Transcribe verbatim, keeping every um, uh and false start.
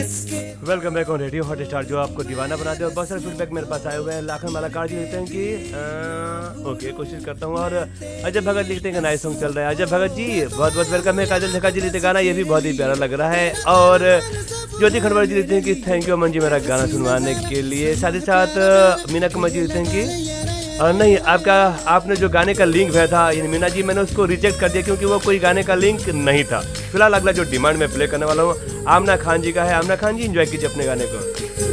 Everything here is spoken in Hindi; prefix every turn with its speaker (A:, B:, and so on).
A: Welcome back on radio hot star, जो आपको दीवाना बना दे। और बहुत सारे फीडबैक मेरे पास आए हुए हैं। लाखन माला कार्ड जी लिखते हैं कि आ, ओके कोशिश करता हूँ। और अजय भगत लिखते हैं कि नाइस सॉन्ग चल रहा है। अजय भगत जी बहुत बहुत वेलकम है। काजल झक्का जी लिखते गाना ये भी बहुत ही प्यारा लग रहा है। और ज्योति खंडवार जी लिखते हैं कि थैंक यू अमन जी मेरा गाना सुनवाने के लिए। साथ ही साथ मीना कुमार जी लिखते हैं कि और नहीं, आपका आपने जो गाने का लिंक भेजा था यानी मीना जी, मैंने उसको रिजेक्ट कर दिया क्योंकि वो कोई गाने का लिंक नहीं था। फिलहाल अगला जो डिमांड में प्ले करने वाला हूँ आमना खान जी का है। आमना खान जी एंजॉय कीजिए अपने गाने को।